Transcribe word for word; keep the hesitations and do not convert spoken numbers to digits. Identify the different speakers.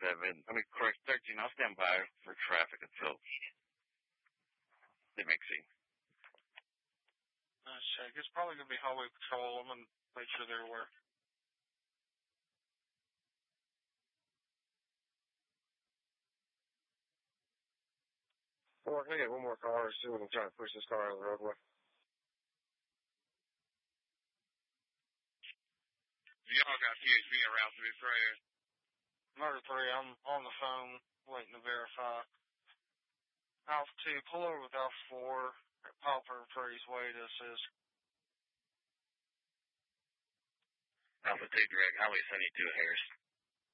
Speaker 1: seven, I mean, correct, thirteen. I'll stand by for traffic until they make scene.
Speaker 2: Uh, check. It's probably going to be highway patrol. I'm going to make sure they're aware.
Speaker 3: Well, can I get one more car? See if we can try to push this car out of the roadway.
Speaker 1: Y'all got C H V around for this right here.
Speaker 2: Murder three, I'm on the phone waiting to verify. Alpha two, pull over with Alpha four at Poplar and Freeze Way to assist.
Speaker 1: Alpha two, direct highway seventy-two at Harris.